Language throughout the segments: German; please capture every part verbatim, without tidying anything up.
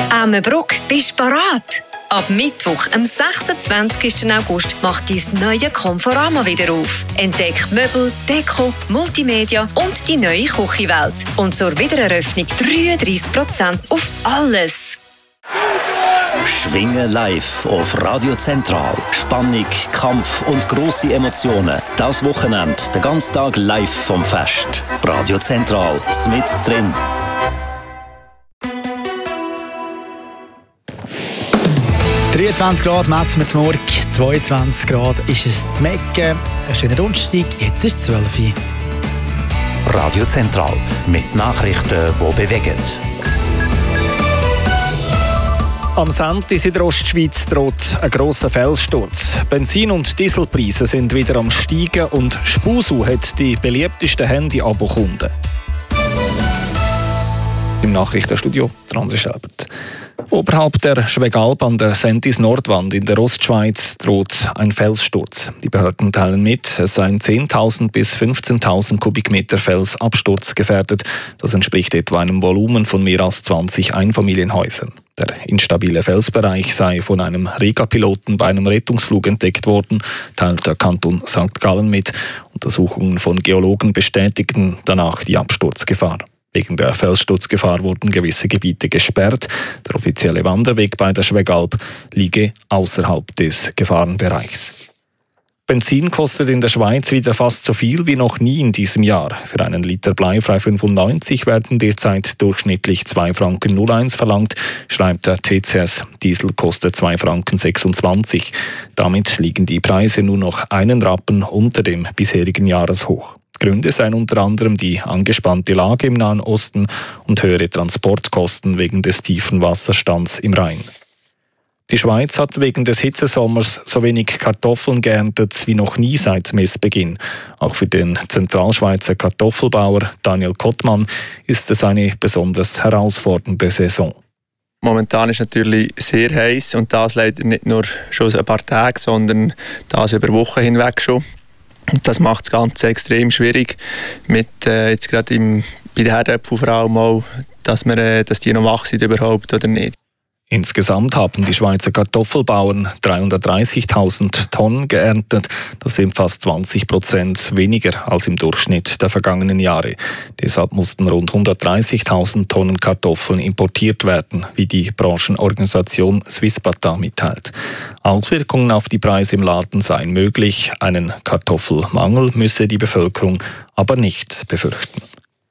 Emmenbruck, bist du bereit? Ab Mittwoch, am sechsundzwanzigsten August, macht dein neue Conforama wieder auf. Entdeck Möbel, Deko, Multimedia und die neue Küchenwelt. Und zur Wiedereröffnung dreiunddreissig Prozent auf alles. Schwingen live auf Radio Zentral. Spannung, Kampf und grosse Emotionen. Das Wochenende, den ganzen Tag live vom Fest. Radio Zentral, mit drin. dreiundzwanzig Grad messen wir zum Morgen, zweiundzwanzig Grad ist es zu Mecken. Ein schöner Donnerstag, jetzt ist es zwölf Uhr. Radio Zentral mit Nachrichten, die bewegen. Am Sentis in der Ostschweiz droht ein grosser Felssturz. Benzin- und Dieselpreise sind wieder am Steigen und Spusu hat die beliebtesten Handy-Abo-Kunden. Im Nachrichtenstudio der André Schelbert. Oberhalb der Schwegalp an der Sentis-Nordwand in der Ostschweiz droht ein Felssturz. Die Behörden teilen mit, es seien zehntausend bis fünfzehntausend Kubikmeter Fels absturzgefährdet. Das entspricht etwa einem Volumen von mehr als zwanzig Einfamilienhäusern. Der instabile Felsbereich sei von einem Rega-Piloten bei einem Rettungsflug entdeckt worden, teilt der Kanton Sankt Gallen mit. Untersuchungen von Geologen bestätigten danach die Absturzgefahr. Wegen der Felssturzgefahr wurden gewisse Gebiete gesperrt. Der offizielle Wanderweg bei der Schwegalp liege außerhalb des Gefahrenbereichs. Benzin kostet in der Schweiz wieder fast so viel wie noch nie in diesem Jahr. Für einen Liter Bleifrei fünfundneunzig werden derzeit durchschnittlich zwei Franken null eins verlangt, schreibt der T C S. Diesel kostet zwei Franken sechsundzwanzig. Damit liegen die Preise nur noch einen Rappen unter dem bisherigen Jahreshoch. Gründe seien unter anderem die angespannte Lage im Nahen Osten und höhere Transportkosten wegen des tiefen Wasserstands im Rhein. Die Schweiz hat wegen des Hitzesommers so wenig Kartoffeln geerntet wie noch nie seit Messbeginn. Auch für den Zentralschweizer Kartoffelbauer Daniel Kottmann ist es eine besonders herausfordernde Saison. Momentan ist es natürlich sehr heiß und das leider nicht nur schon ein paar Tage, sondern das über Wochen hinweg schon. Und das macht das Ganze extrem schwierig, mit äh, jetzt gerade im, bei den Herdäpfeln vor allem auch, dass, wir, äh, dass die noch wach sind überhaupt oder nicht. Insgesamt haben die Schweizer Kartoffelbauern dreihundertdreißigtausend Tonnen geerntet. Das sind fast zwanzig Prozent weniger als im Durchschnitt der vergangenen Jahre. Deshalb mussten rund hundertdreißigtausend Tonnen Kartoffeln importiert werden, wie die Branchenorganisation Swissbata mitteilt. Auswirkungen auf die Preise im Laden seien möglich. Einen Kartoffelmangel müsse die Bevölkerung aber nicht befürchten.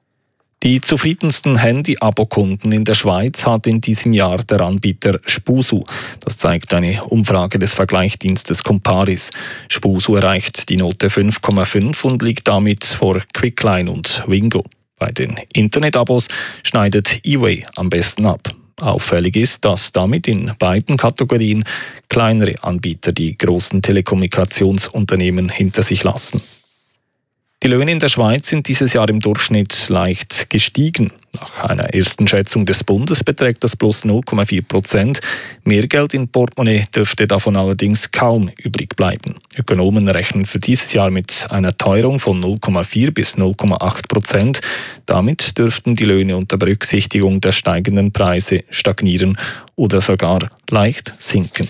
Die zufriedensten Handy-Abo-Kunden in der Schweiz hat in diesem Jahr der Anbieter Spusu. Das zeigt eine Umfrage des Vergleichsdienstes Comparis. Spusu erreicht die Note fünf Komma fünf und liegt damit vor Quickline und Wingo. Bei den Internet-Abos schneidet eWay am besten ab. Auffällig ist, dass damit in beiden Kategorien kleinere Anbieter die großen Telekommunikationsunternehmen hinter sich lassen. Die Löhne in der Schweiz sind dieses Jahr im Durchschnitt leicht gestiegen. Nach einer ersten Schätzung des Bundes beträgt das plus null Komma vier Prozent. Mehr Geld in Portemonnaie dürfte davon allerdings kaum übrig bleiben. Ökonomen rechnen für dieses Jahr mit einer Teuerung von null Komma vier bis null Komma acht Prozent. Damit dürften die Löhne unter Berücksichtigung der steigenden Preise stagnieren oder sogar leicht sinken.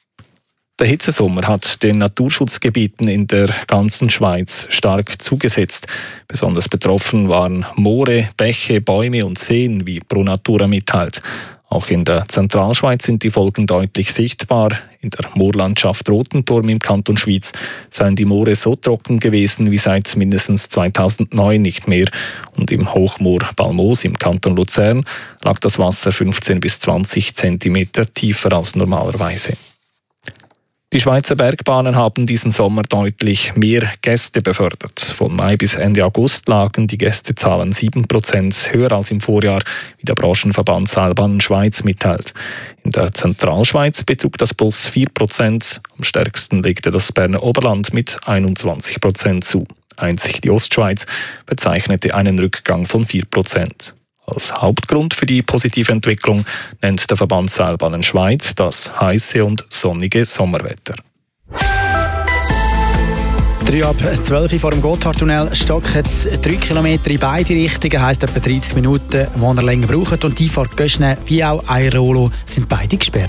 Der Hitzesommer hat den Naturschutzgebieten in der ganzen Schweiz stark zugesetzt. Besonders betroffen waren Moore, Bäche, Bäume und Seen, wie Pro Natura mitteilt. Auch in der Zentralschweiz sind die Folgen deutlich sichtbar. In der Moorlandschaft Rotenturm im Kanton Schwyz seien die Moore so trocken gewesen wie seit mindestens zweitausendneun nicht mehr. Und im Hochmoor Balmos im Kanton Luzern lag das Wasser fünfzehn bis zwanzig Zentimeter tiefer als normalerweise. Die Schweizer Bergbahnen haben diesen Sommer deutlich mehr Gäste befördert. Von Mai bis Ende August lagen die Gästezahlen sieben Prozent höher als im Vorjahr, wie der Branchenverband Seilbahnen Schweiz mitteilt. In der Zentralschweiz betrug das plus vier Prozent. Am stärksten legte das Berner Oberland mit einundzwanzig Prozent zu. Einzig die Ostschweiz bezeichnete einen Rückgang von vier Prozent. Als Hauptgrund für die positive Entwicklung nennt der Verband Seilbahnen Schweiz das heiße und sonnige Sommerwetter. drei ab zwölf Uhr vor dem Gotthardtunnel stocken jetzt drei Kilometer in beide Richtungen, heisst etwa dreißig Minuten, die ihr länger braucht. Und die Fahrt Göschne wie auch Airolo sind beide gesperrt.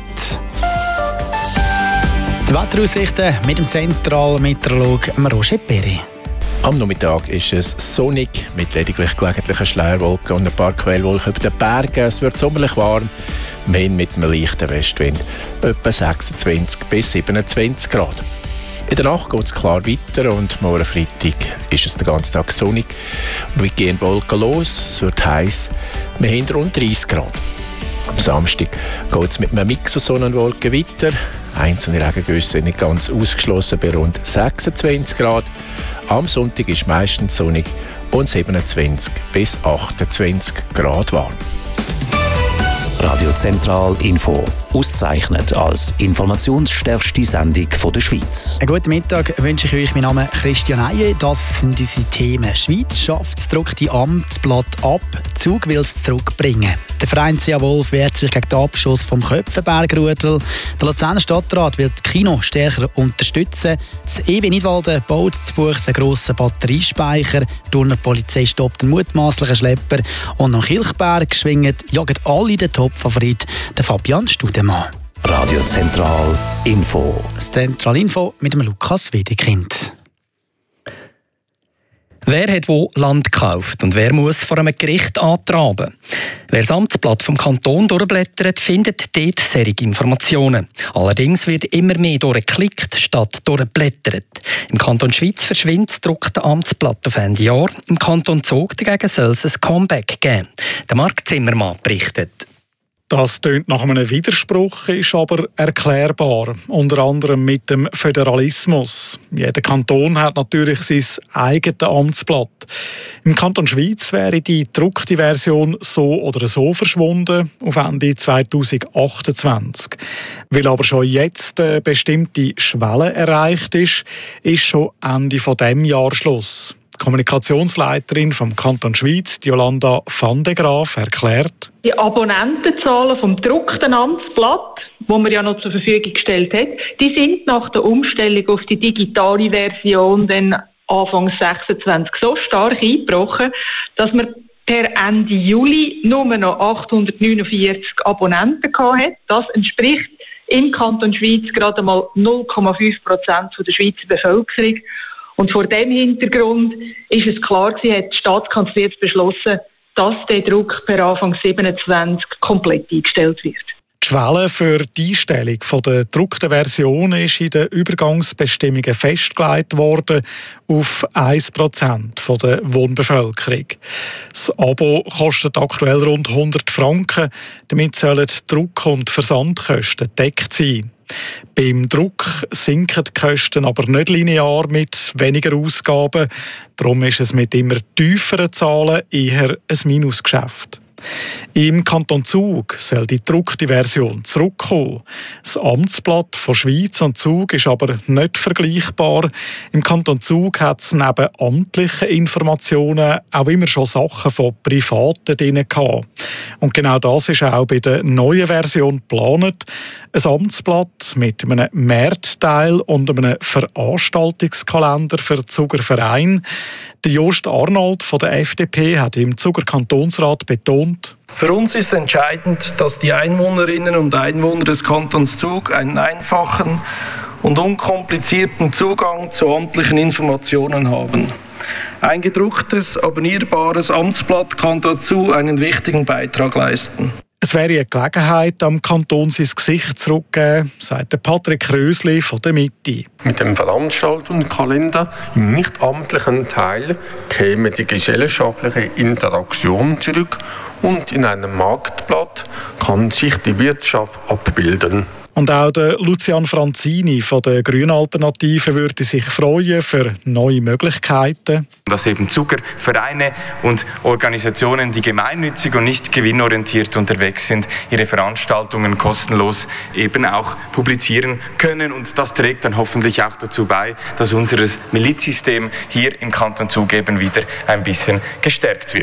Die Wetteraussichten mit dem Zentralmeteorologen Roger Perry. Am Nachmittag ist es sonnig mit lediglich gelegentlichen Schleierwolken und ein paar Quellwolken über den Bergen. Es wird sommerlich warm, mehr mit einem leichten Westwind, etwa sechsundzwanzig bis siebenundzwanzig Grad. In der Nacht geht es klar weiter und morgen Freitag ist es den ganzen Tag sonnig. Wir gehen wolkenlos, es wird heiß, wir haben rund dreißig Grad. Am Samstag geht es mit einem Mix aus Sonne und Wolken weiter. Einzelne Regengüsse sind nicht ganz ausgeschlossen bei rund sechsundzwanzig Grad. Am Sonntag ist meistens sonnig und siebenundzwanzig bis achtundzwanzig Grad warm. Radio Zentral Info. Ausgezeichnet als informationsstärkste Sendung der Schweiz. Einen guten Mittag wünsche ich euch. Mein Name ist Christian Eie. Das sind unsere Themen. Schweiz schafft das gedruckte Amtsblatt ab. Zug will es zurückbringen. Der Verein C A Wolf wehrt sich gegen den Abschuss vom Köpfenbergrudel. Der Luzerner Stadtrat will das Kino stärker unterstützen. Das E W Nidwalden baut zu Buchs einen grossen Batteriespeicher. Die Turner Polizei stoppt einen mutmaßlichen Schlepper. Und am Kilchberg schwingen jagen alle den Top-Favorit, den Fabian Studemann. Radio Zentral Info. Das Zentral Info mit dem Lukas Wedekind. Wer hat wo Land gekauft und wer muss vor einem Gericht antraben? Wer das Amtsblatt vom Kanton durchblättert, findet dort solche Informationen. Allerdings wird immer mehr durchgeklickt statt durchblättert. Im Kanton Schweiz verschwindet das gedruckte Amtsblatt auf Ende Jahr. Im Kanton Zug dagegen soll es ein Comeback geben. Der Marc Zimmermann berichtet. Das tönt nach einem Widerspruch, ist aber erklärbar. Unter anderem mit dem Föderalismus. Jeder Kanton hat natürlich sein eigenes Amtsblatt. Im Kanton Schweiz wäre die gedruckte Version so oder so verschwunden auf Ende zweitausendachtundzwanzig. Weil aber schon jetzt eine bestimmte Schwelle erreicht ist, ist schon Ende von dem Jahr Schluss. Die Kommunikationsleiterin vom Kanton Schweiz, Jolanda van de Graaf, erklärt: Die Abonnentenzahlen vom gedruckten Amtsblatt, das man ja noch zur Verfügung gestellt hat, die sind nach der Umstellung auf die digitale Version dann Anfang sechsundzwanzig so stark eingebrochen, dass man per Ende Juli nur noch achthundertneunundvierzig Abonnenten hatte. Das entspricht im Kanton Schweiz gerade mal null Komma fünf Prozent der Schweizer Bevölkerung. Und vor diesem Hintergrund ist es klar gewesen, hat die Staatskanzlei jetzt beschlossen, dass der Druck per Anfang siebenundzwanzig komplett eingestellt wird. Die Schwelle für die Einstellung der gedruckten Version ist in den Übergangsbestimmungen festgelegt worden auf ein Prozent der Wohnbevölkerung. Das Abo kostet aktuell rund hundert Franken. Damit sollen Druck- und Versandkosten gedeckt sein. Beim Druck sinken die Kosten aber nicht linear mit weniger Ausgaben. Darum ist es mit immer tieferen Zahlen eher ein Minusgeschäft. Im Kanton Zug soll die gedruckte Version zurückkommen. Das Amtsblatt von Schweiz und Zug ist aber nicht vergleichbar. Im Kanton Zug hat es neben amtlichen Informationen auch immer schon Sachen von Privaten drin gehabt. Und genau das ist auch bei der neuen Version geplant. Ein Amtsblatt mit einem Märzteil und einem Veranstaltungskalender für den Zuger Verein. Der Jost Arnold von der F D P hat im Zuger Kantonsrat betont: Für uns ist entscheidend, dass die Einwohnerinnen und Einwohner des Kantons Zug einen einfachen und unkomplizierten Zugang zu amtlichen Informationen haben. Ein gedrucktes, abonnierbares Amtsblatt kann dazu einen wichtigen Beitrag leisten. Es wäre eine Gelegenheit, am Kanton sein Gesicht zurückzugeben, sagt Patrick Rösli von der Mitte. Mit dem Veranstaltungskalender im nichtamtlichen Teil käme die gesellschaftliche Interaktion zurück und in einem Marktblatt kann sich die Wirtschaft abbilden. Und auch der Lucian Franzini von der Grünen Alternative würde sich freuen für neue Möglichkeiten. Dass eben Zuger, Vereine und Organisationen, die gemeinnützig und nicht gewinnorientiert unterwegs sind, ihre Veranstaltungen kostenlos eben auch publizieren können. Und das trägt dann hoffentlich auch dazu bei, dass unser Milizsystem hier im Kanton Zug eben wieder ein bisschen gestärkt wird.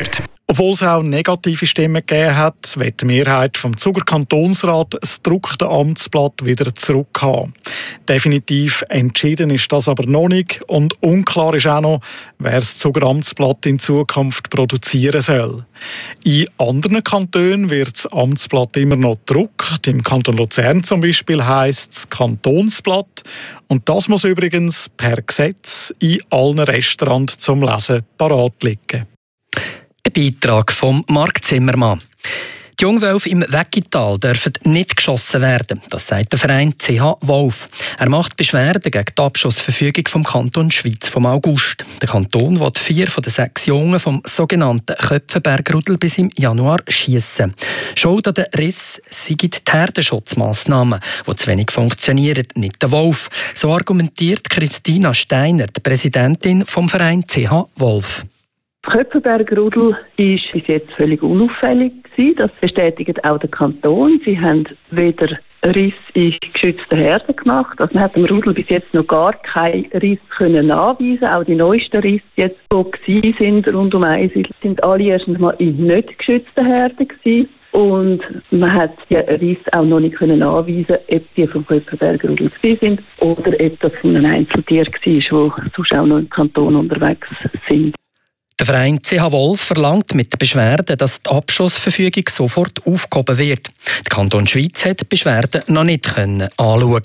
Obwohl es auch negative Stimmen gegeben hat, will die Mehrheit vom Zuger Kantonsrat das gedruckte Amtsblatt wieder zurückhaben. Definitiv entschieden ist das aber noch nicht und unklar ist auch noch, wer das Zuger Amtsblatt in Zukunft produzieren soll. In anderen Kantonen wird das Amtsblatt immer noch gedruckt. Im Kanton Luzern zum Beispiel heisst es Kantonsblatt. Und das muss übrigens per Gesetz in allen Restaurants zum Lesen parat liegen. Ein Beitrag von Marc Zimmermann. Die Jungwölfe im Weggital dürfen nicht geschossen werden. Das sagt der Verein C H Wolf. Er macht Beschwerden gegen die Abschussverfügung vom Kanton Schwyz vom August. Der Kanton will vier von den sechs Jungen vom sogenannten Köpfenbergrudel bis im Januar schiessen. Schuld an den Riss seien die Herdenschutzmassnahmen, die zu wenig funktionieren, nicht der Wolf. So argumentiert Christina Steiner, die Präsidentin vom Verein C H Wolf. Das Köpfenbergrudel war bis jetzt völlig unauffällig gewesen. Das bestätigt auch der Kanton. Sie haben weder Riss in geschützten Herden gemacht. Also man hat dem Rudel bis jetzt noch gar keinen Riss können nachweisen. Auch die neuesten Risse, jetzt, die gewesen sind rund um Eisil, sind alle erstens mal in nicht geschützten Herden gewesen. Und man hat die Risse auch noch nicht können nachweisen, ob die vom Köpfenbergrudel sind oder ob das von einem Einzeltier war, die sonst auch noch im Kanton unterwegs sind. Der Verein C H Wolf verlangt mit der Beschwerde, dass die Abschussverfügung sofort aufgehoben wird. Der Kanton Schwyz hat die Beschwerde noch nicht können anschauen.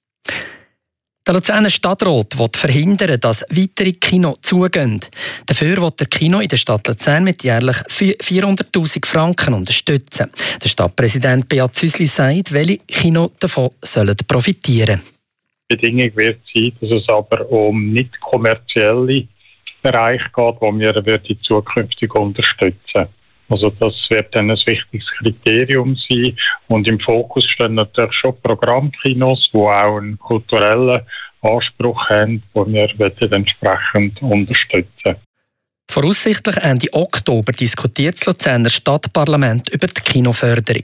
Der Luzerner Stadtrat will verhindern, dass weitere Kinos zugehen. Dafür will der Kino in der Stadt Luzern mit jährlich vierhunderttausend Franken unterstützen. Der Stadtpräsident Beat Züsli sagt, welche Kinos davon sollen profitieren. Die Bedingung wird sein, dass es aber um nicht kommerzielle Bereich geht, wo wir zukünftig unterstützen. Also das wird dann ein wichtiges Kriterium sein. Und im Fokus stehen natürlich schon Programmkinos, die auch einen kulturellen Anspruch haben, den wir entsprechend unterstützen. Voraussichtlich Ende Oktober diskutiert das Luzerner Stadtparlament über die Kinoförderung.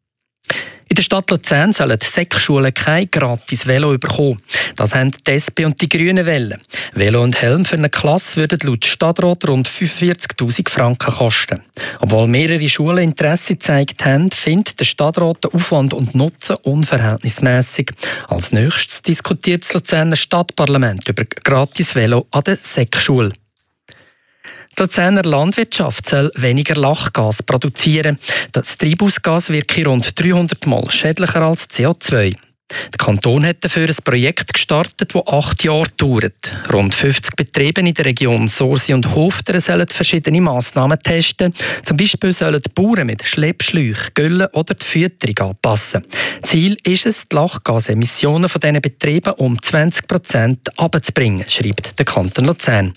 In der Stadt Luzern sollen die Sekschulen kein gratis Velo bekommen. Das haben die S P und die Grünen wollen. Velo und Helm für eine Klasse würden laut Stadtrat rund fünfundvierzigtausend Franken kosten. Obwohl mehrere Schulen Interesse gezeigt haben, findet der Stadtrat den Aufwand und Nutzen unverhältnismäßig. Als nächstes diskutiert das Luzerner Stadtparlament über gratis Velo an der Sekschule. Die Luzerner Landwirtschaft soll weniger Lachgas produzieren. Das Treibhausgas wirke rund dreihundert Mal schädlicher als C O zwei. Der Kanton hat dafür ein Projekt gestartet, das acht Jahre dauert. Rund fünfzig Betriebe in der Region Sursi und Hofteren sollen verschiedene Massnahmen testen. Zum Beispiel sollen die Bauern mit Schleppschläuchen, Güllen oder die Fütterung anpassen. Ziel ist es, die Lachgasemissionen von diesen Betrieben um zwanzig Prozent herunterzubringen, schreibt der Kanton Luzern.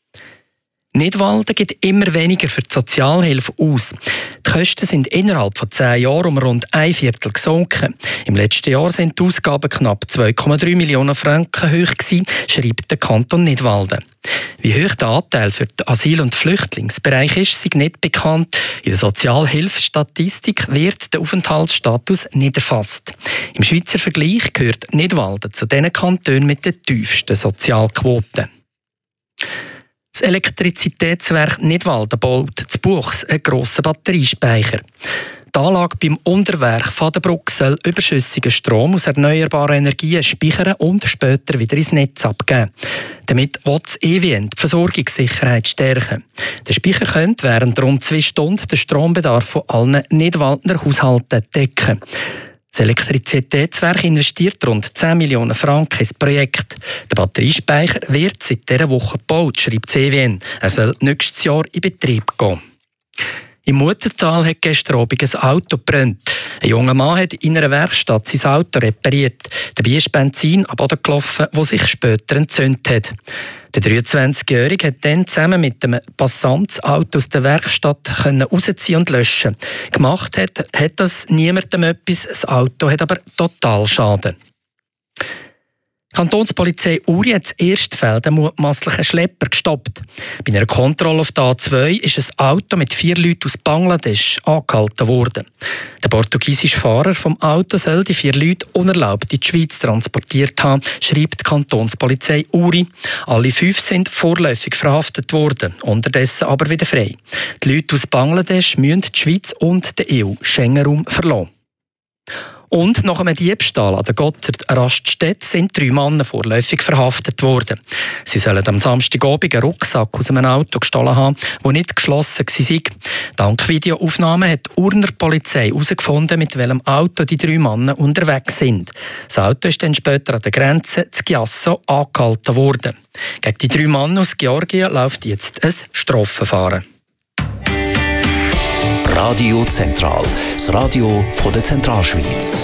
Nidwalden gibt immer weniger für die Sozialhilfe aus. Die Kosten sind innerhalb von zehn Jahren um rund ein Viertel gesunken. Im letzten Jahr sind die Ausgaben knapp zwei Komma drei Millionen Franken hoch gewesen, schreibt der Kanton Nidwalden. Wie hoch der Anteil für den Asyl- und Flüchtlingsbereich ist, ist nicht bekannt. In der Sozialhilfsstatistik wird der Aufenthaltsstatus nicht erfasst. Im Schweizer Vergleich gehört Nidwalden zu den Kantonen mit den tiefsten Sozialquoten. Das Elektrizitätswerk Nidwalden baut zu Buchs einen grossen Batteriespeicher. Die Anlage beim Unterwerk Vadenbruck soll überschüssigen Strom aus erneuerbaren Energien speichern und später wieder ins Netz abgeben. Damit will das E W N die Versorgungssicherheit stärken. Der Speicher könnte während rund zwei Stunden den Strombedarf von allen Nidwaldner Haushalten decken. Das Elektrizitätswerk investiert rund zehn Millionen Franken ins Projekt. Der Batteriespeicher wird seit dieser Woche gebaut, schreibt das E W N. Er soll nächstes Jahr in Betrieb gehen. Im Muttertal hat gestern Abend ein Auto gebrannt. Ein junger Mann hat in einer Werkstatt sein Auto repariert. Dabei ist Benzin am Boden gelaufen, das sich später entzündet hat. Der dreiundzwanzigjährige hat dann zusammen mit dem Passant das Auto aus der Werkstatt rausziehen und löschen. Gemacht hat, hat das niemandem etwas, das Auto hat aber total Schaden. Die Kantonspolizei Uri hat das Erstfeld einen mutmaßlichen Schlepper gestoppt. Bei einer Kontrolle auf der A zwei ist ein Auto mit vier Leuten aus Bangladesch angehalten worden. Der portugiesische Fahrer vom Auto soll die vier Leute unerlaubt in die Schweiz transportiert haben, schreibt die Kantonspolizei Uri. Alle fünf sind vorläufig verhaftet worden, unterdessen aber wieder frei. Die Leute aus Bangladesch müssen die Schweiz und den E U-Schengen-Raum verlassen. Und nach einem Diebstahl an der Gotthard Raststätte sind drei Männer vorläufig verhaftet worden. Sie sollen am Samstagabend einen Rucksack aus einem Auto gestohlen haben, der nicht geschlossen war. Dank Videoaufnahmen hat die Urner Polizei herausgefunden, mit welchem Auto die drei Männer unterwegs sind. Das Auto ist dann später an der Grenze zu Chiasso angehalten worden. Gegen die drei Männer aus Georgien läuft jetzt ein Strafverfahren. Radio Zentral, das Radio von der Zentralschweiz.